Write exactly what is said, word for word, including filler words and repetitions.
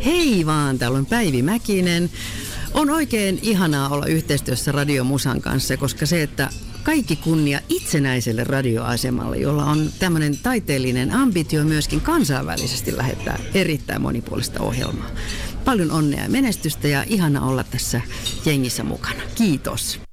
Hei vaan, täällä on Päivi Mäkinen. On oikein ihanaa olla yhteistyössä Radio Musan kanssa, koska se, että kaikki kunnia itsenäiselle radioasemalle, jolla on tämmöinen taiteellinen ambitio myöskin kansainvälisesti lähettää erittäin monipuolista ohjelmaa. Paljon onnea ja menestystä ja ihana olla tässä jengissä mukana. Kiitos.